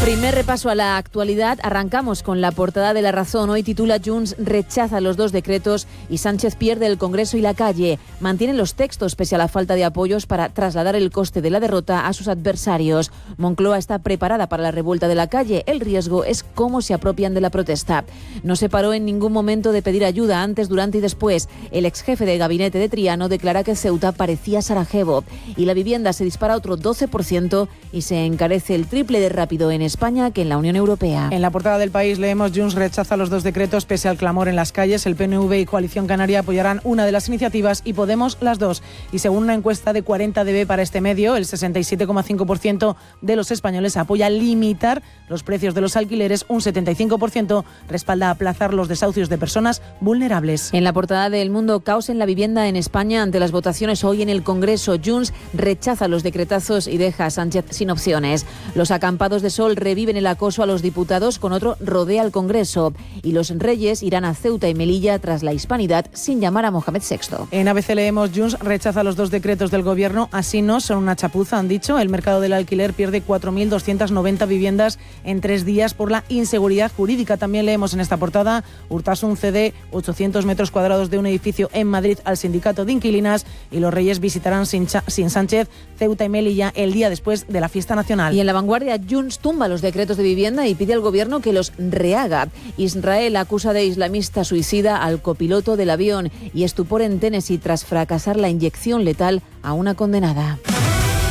Primer repaso a la actualidad. Arrancamos con la portada de La Razón. Hoy titula: Junts rechaza los 2 decretos y Sánchez pierde el Congreso y la calle. Mantienen los textos pese a la falta de apoyos para trasladar el coste de la derrota a sus adversarios. Moncloa está preparada para la revuelta de la calle. El riesgo es cómo se apropian de la protesta. No se paró en ningún momento de pedir ayuda antes, durante y después. El exjefe de gabinete de Triano declara que Ceuta parecía Sarajevo. Y la vivienda se dispara otro 12% y se encarece el triple de rápido en España que en la Unión Europea. En la portada del País leemos: Junts rechaza los 2 decretos pese al clamor en las calles. El PNV y Coalición Canaria apoyarán una de las iniciativas y Podemos las 2. Y según una encuesta de 40DB para este medio, el 67,5% de los españoles apoya limitar los precios de los alquileres. Un 75% respalda aplazar los desahucios de personas vulnerables. En la portada de El Mundo: caos en la vivienda en España ante las votaciones hoy en el Congreso. Junts rechaza los decretazos y deja a Sánchez sin opciones. Los acampados de sol reviven el acoso a los diputados, con otro rodea al Congreso. Y los reyes irán a Ceuta y Melilla tras la hispanidad sin llamar a Mohamed VI. En ABC leemos: Junts rechaza los 2 decretos del Gobierno. Así no, son una chapuza, han dicho. El mercado del alquiler pierde 4.290 viviendas en 3 días por la inseguridad jurídica. También leemos en esta portada: Urtasun cede 800 metros cuadrados de un edificio en Madrid al sindicato de inquilinas. Y los reyes visitarán sin Sánchez Ceuta y Melilla el día después de la fiesta nacional. Y en La Vanguardia: Junts tumba los decretos de vivienda y pide al Gobierno que los rehaga. Israel acusa de islamista suicida al copiloto del avión y estupor en Tennessee tras fracasar la inyección letal a una condenada.